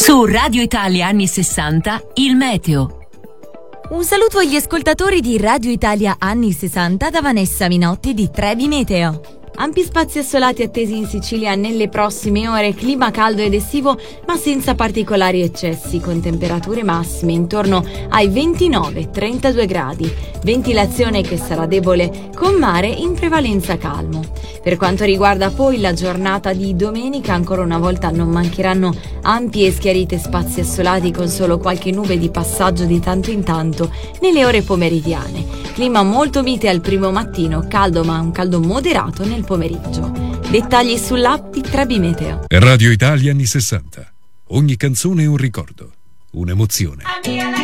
Su Radio Italia anni 60, il meteo. Un saluto agli ascoltatori di Radio Italia anni 60 da Vanessa Minotti di Trebi Meteo. Ampi spazi assolati attesi in Sicilia nelle prossime ore, clima caldo ed estivo ma senza particolari eccessi, con temperature massime intorno ai 29-32 gradi, ventilazione che sarà debole con mare in prevalenza calmo. Per quanto riguarda poi la giornata di domenica, ancora una volta non mancheranno ampi e schiarite spazi assolati con solo qualche nube di passaggio di tanto in tanto nelle ore pomeridiane. Clima molto mite al primo mattino, caldo ma un caldo moderato nel pomeriggio. Dettagli sull'app di Trebi Meteo. Radio Italia anni 60. Ogni canzone è un ricordo, un'emozione.